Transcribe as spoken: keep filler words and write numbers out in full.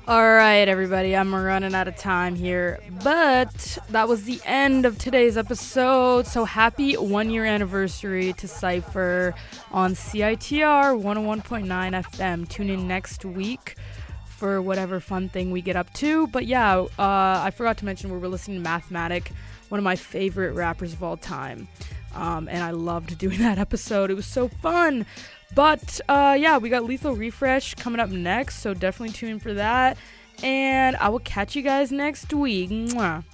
All right, everybody, I'm running out of time here, but that was the end of today's episode. So happy one year anniversary to Cypher on C I T R one oh one point nine F M. Tune in next week for whatever fun thing we get up to. But yeah, uh, I forgot to mention we were listening to Mathematic, one of my favorite rappers of all time. Um, and I loved doing that episode. It was so fun. But uh, yeah, we got Lethal Refresh coming up next, so definitely tune in for that. And I will catch you guys next week. Mwah.